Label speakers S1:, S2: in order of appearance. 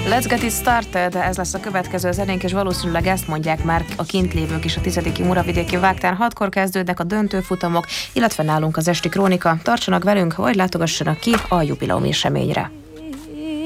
S1: Let's get it started, ez lesz a következő zenénk, és valószínűleg ezt mondják már a kint lévők is a 10. Muravidéki Vágtán. 6-kor kezdődnek a döntőfutamok, illetve nálunk az esti krónika. Tartsanak velünk, vagy látogassanak ki a jubileumi eseményre.